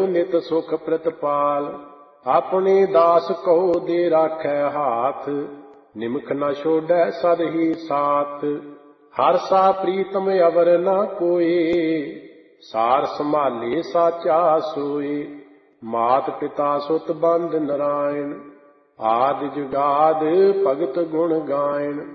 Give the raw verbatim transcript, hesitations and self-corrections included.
ਨਿਤ ਸੁਖ ਪ੍ਰਤਪਾਲ। ਆਪਣੇ ਦਾਸ ਕਉ ਦੇ ਰਾਖੈ ਹਾਥ, ਨਿਮਖ ਨ ਛੋੜੈ ਸਦ ਹੀ ਸਾਥ। ਹਰ ਸਾ ਪ੍ਰੀਤਮ ਅਵਰ ਨ ਕੋਇ, ਸਾਰ ਸੰਭਾਲੇ ਸਾਚਾ ਸੋਇ। ਮਾਤ ਪਿਤਾ ਸੁਤ ਬੰਧ ਨਰਾਇਣ, ਆਦਿ ਜੁਗਾਦ ਭਗਤ ਗੁਣ ਗਾਇਣ।